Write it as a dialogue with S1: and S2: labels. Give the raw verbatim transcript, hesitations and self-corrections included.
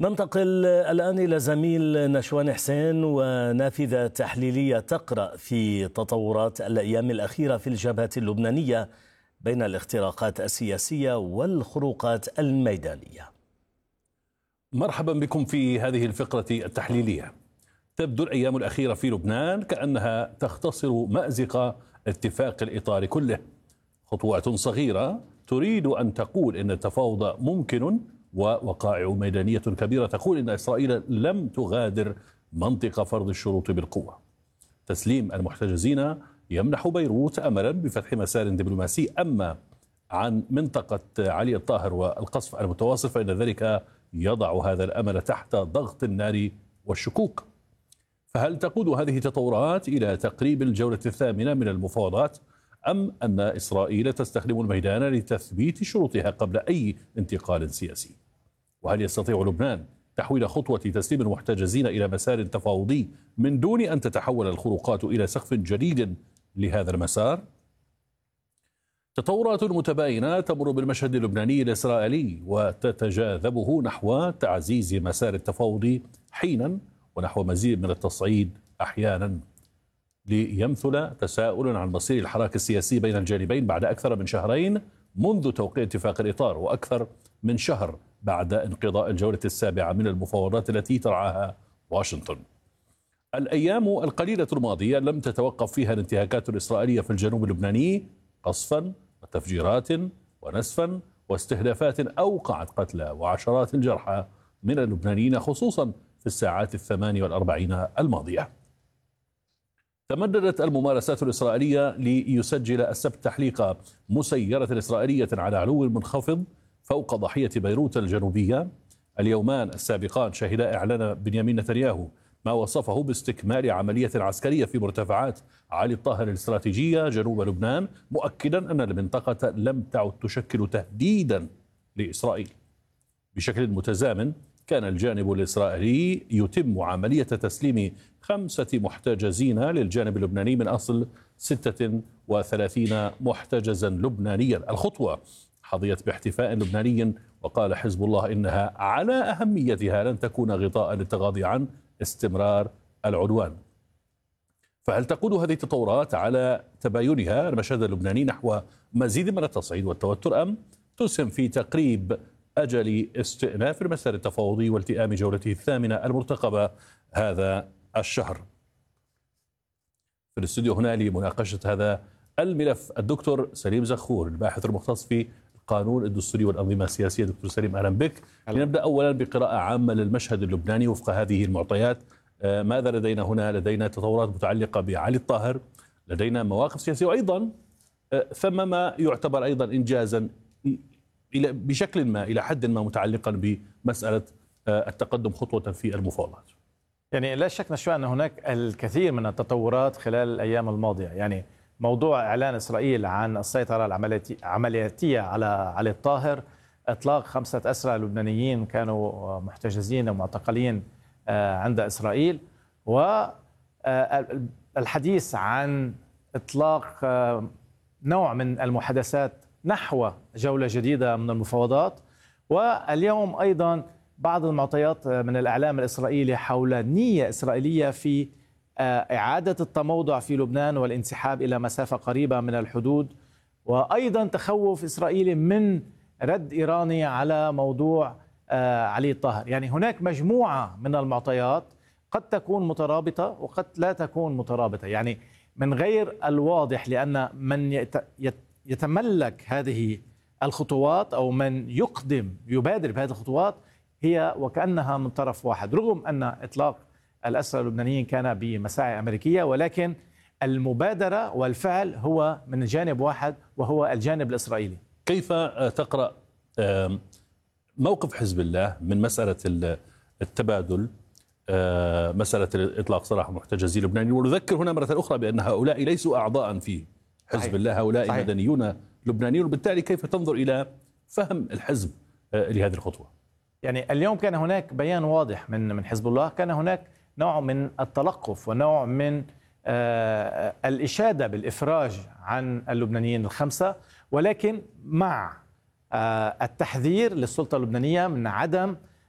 S1: ننتقل الآن إلى زميل نشوان حسين ونافذة تحليلية تقرأ في تطورات الأيام الأخيرة في الجبهة اللبنانية بين الاختراقات السياسية والخروقات الميدانية.
S2: مرحبا بكم في هذه الفقرة التحليلية. تبدو الأيام الأخيرة في لبنان كأنها تختصر مأزق اتفاق الإطار كله. خطوات صغيرة تريد أن تقول إن التفاوض ممكن، ووقائع ميدانية كبيرة تقول إن إسرائيل لم تغادر منطقة فرض الشروط بالقوة. تسليم المحتجزين يمنح بيروت أملا بفتح مسار دبلوماسي، أما عن منطقة علي الطاهر والقصف المتواصل فإن ذلك يضع هذا الأمل تحت ضغط النار والشكوك. فهل تقود هذه التطورات إلى تقريب الجولة الثامنة من المفاوضات، أم أن إسرائيل تستخدم الميدان لتثبيت شروطها قبل أي انتقال سياسي؟ وهل يستطيع لبنان تحويل خطوة تسليم المحتجزين إلى مسار تفاوضي من دون أن تتحول الخروقات إلى سقف جديد لهذا المسار؟ تطورات متباينة تمر بالمشهد اللبناني الإسرائيلي وتتجاذبه نحو تعزيز مسار التفاوض حينا ونحو مزيد من التصعيد أحيانا، ليمثل تساؤل عن مصير الحراك السياسي بين الجانبين بعد أكثر من شهرين منذ توقيع اتفاق الإطار، وأكثر من شهر بعد انقضاء الجولة السابعة من المفاوضات التي ترعاها واشنطن. الأيام القليلة الماضية لم تتوقف فيها الانتهاكات الإسرائيلية في الجنوب اللبناني قصفا وتفجيرات ونسفا واستهدافات أوقعت قتلى وعشرات الجرحى من اللبنانيين، خصوصا في الساعات الثمانية والأربعين الماضية. تمددت الممارسات الإسرائيلية ليسجل السبت تحليق مسيرة إسرائيلية على علو منخفض فوق ضاحية بيروت الجنوبية. اليومان السابقان شهدا إعلان بنيامين نتنياهو ما وصفه باستكمال عملية عسكرية في مرتفعات علي الطاهر الاستراتيجية جنوب لبنان، مؤكدا أن المنطقة لم تعد تشكل تهديدا لإسرائيل. بشكل متزامن كان الجانب الإسرائيلي يتم عملية تسليم خمسة محتجزين للجانب اللبناني من أصل ستة وثلاثين محتجزا لبنانيا. الخطوة حظيت باحتفاء لبناني، وقال حزب الله إنها على أهميتها لن تكون غطاء للتغاضي عن استمرار العدوان. فهل تقود هذه التطورات على تباينها المشهد اللبناني نحو مزيد من التصعيد والتوتر، أم تسهم في تقريب أجل استئناف المسار التفاوضي والتئام جولته الثامنة المرتقبة هذا الشهر؟ في الاستوديو هنا لمناقشة هذا الملف الدكتور سليم زخور، الباحث المختص في القانون الدستوري والأنظمة السياسية. دكتور سليم أهلا بك. لنبدأ أولا بقراءة عامة للمشهد اللبناني وفق هذه المعطيات. ماذا لدينا هنا؟ لدينا تطورات متعلقة بعلي الطاهر، لدينا مواقف سياسية، وأيضا ثم ما يعتبر أيضا إنجازا إلى بشكل ما إلى حد ما متعلقا بمسألة التقدم خطوة في المفاوضات.
S3: يعني لا شك نشوى أن هناك الكثير من التطورات خلال الأيام الماضية. يعني موضوع إعلان إسرائيل عن السيطرة العملياتية على علي الطاهر، إطلاق خمسة أسرى لبنانيين كانوا محتجزين ومعتقلين عند إسرائيل، والحديث عن إطلاق نوع من المحادثات نحو جولة جديدة من المفاوضات. واليوم أيضا بعض المعطيات من الإعلام الإسرائيلي حول نية إسرائيلية في إعادة التموضع في لبنان والانسحاب إلى مسافة قريبة من الحدود، وأيضا تخوف إسرائيلي من رد إيراني على موضوع علي الطاهر. يعني هناك مجموعة من المعطيات قد تكون مترابطة وقد لا تكون مترابطة، يعني من غير الواضح، لأن من يتملك هذه الخطوات أو من يقدم يبادر بهذه الخطوات هي وكأنها من طرف واحد، رغم أن إطلاق الأسرى اللبنانيين كان بمساعي أمريكية، ولكن المبادرة والفعل هو من جانب واحد وهو الجانب الإسرائيلي.
S2: كيف تقرأ موقف حزب الله من مسألة التبادل، مسألة إطلاق سراح المحتجزين اللبنانيين؟ ونذكر هنا مرة أخرى بأن هؤلاء ليسوا أعضاء في حزب الله، هؤلاء صحيح. مدنيون لبنانيون، وبالتالي كيف تنظر إلى فهم الحزب لهذه الخطوة؟
S3: يعني اليوم كان هناك بيان واضح من من حزب الله، كان هناك نوع من التلقف ونوع من آه الإشادة بالإفراج عن اللبنانيين الخمسة، ولكن مع آه التحذير للسلطة اللبنانية من عدم